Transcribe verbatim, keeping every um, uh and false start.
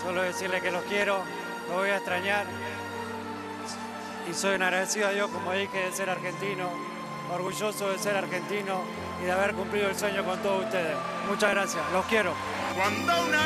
Solo decirle que los quiero, los voy a extrañar. Y soy un agradecido a Dios, como dije, de ser argentino, orgulloso de ser argentino y de haber cumplido el sueño con todos ustedes. Muchas gracias, los quiero. Cuando una